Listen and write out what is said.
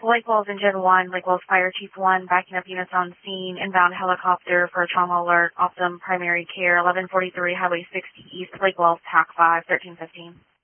Lake Wells Engine 1, Lake Wells Fire Chief 1, backing up units on scene, inbound helicopter for a trauma alert, Optum primary care, 1143 Highway 60 East, Lake Wells, TAC 5, 1315.